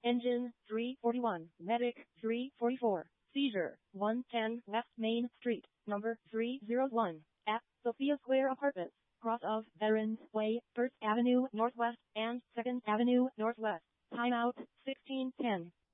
Engine 341, Medic 344, Seizure 110 West Main Street, number 301, at Sophia Square Apartments, cross of Veterans Way, 1st Avenue Northwest and 2nd Avenue Northwest. Timeout 1610.